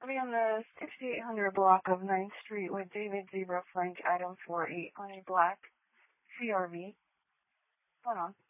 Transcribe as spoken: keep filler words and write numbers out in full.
I'll be on the sixty-eight hundred block of ninth Street with David Zebra Frank Adam four eight on a black C R V. Hold on.